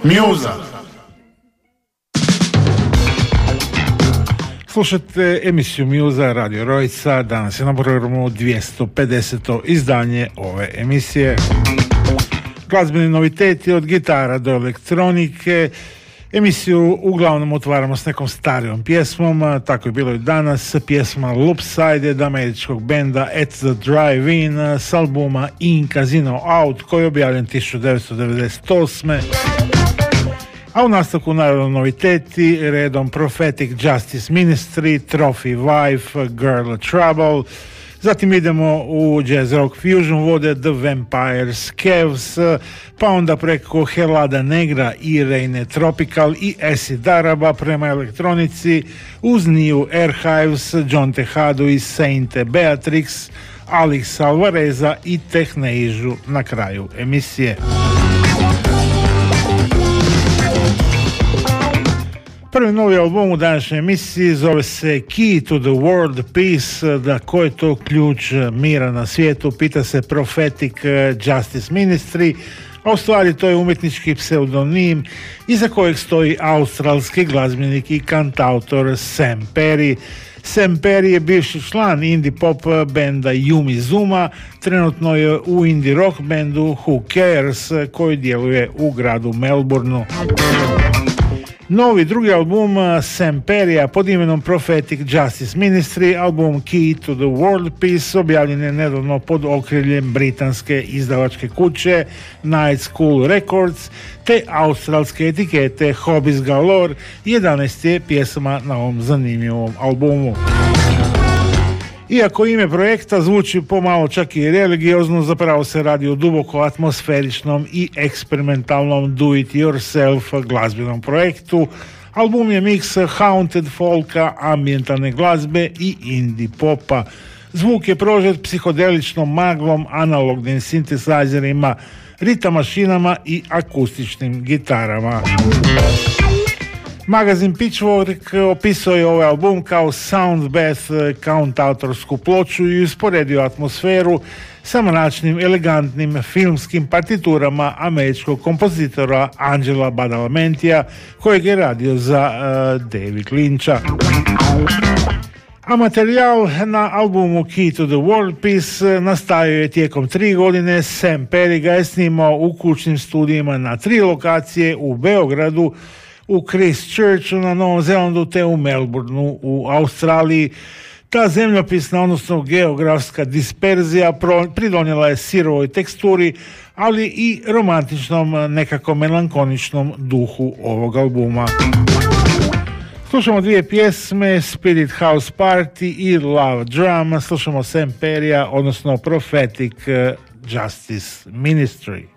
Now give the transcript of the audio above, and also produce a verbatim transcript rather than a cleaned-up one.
Muza. Slušate emisiju Muza Radio Rojca. Danas je na programu dvjesto pedeseto izdanje ove emisije. Glazbeni noviteti od gitara do elektronike. Emisiju uglavnom otvaramo s nekom starijom pjesmom, tako je bilo i danas. Pjesma Loopsided američkog benda At the Drive-In s albuma In Casino Out koji je objavljen tisuću devetsto devedeset osme. A u nastavku naravno noviteti, redom Prophetic Justice Ministry, Trophy Wife, Girl Trouble. Zatim idemo u jazz rock fusion vode The Vampires, Cavs, pa onda preko Helada Negra i Reine Tropical i Acid Araba prema elektronici uz New Archives, John Tejado i Sainte Beatrix, Alex Alvareza i Techneiju na kraju emisije. Prvi novi album u današnjoj emisiji zove se Key to the World Peace, da ko je to ključ mira na svijetu, pita se Prophetic Justice Ministry, a u stvari to je umjetnički pseudonim iza kojeg stoji australski glazbenik i kantautor Sam Perry. Sam Perry je bivši član indie pop benda Yumi Zuma, trenutno je u indie rock bendu Who Cares koji djeluje u gradu Melbourneu. Novi drugi album Sam Perrya pod imenom Prophetic Justice Ministry, album Key to the World Peace, objavljen je nedavno pod okriljem britanske izdavačke kuće Night School Records te australske etikete Hobbies Galore. jedanaest je pjesama na ovom zanimljivom albumu. Iako ime projekta zvuči pomalo čak i religiozno, zapravo se radi o duboko atmosferičnom i eksperimentalnom do-it-yourself glazbenom projektu. Album je miks haunted folka, ambijentalne glazbe i indie popa. Zvuk je prožet psihodeličnom maglom, analognim sintesajzerima, ritam mašinama i akustičnim gitarama. Magazin Pitchfork opisao je ovaj album kao sound bath, kantautorsku ploču i usporedio atmosferu sa mračnim, elegantnim filmskim partiturama američkog kompozitora Angela Badalamentija, kojeg je radio za uh, David Lyncha. A materijal na albumu Key to the World Peace nastavio je tijekom tri godine. Sam Perry ga je snimao u kućnim studijima na tri lokacije u Beogradu, u Christchurchu na Novom Zelandu te u Melbourneu u Australiji. Ta zemljopisna, odnosno geografska disperzija pridonijela je sirovoj teksturi, ali i romantičnom, nekako melankoničnom duhu ovog albuma. Slušamo dvije pjesme, Spirit House Party i Love Drum. Slušamo Sam Perrya, odnosno Prophetic Justice Ministry.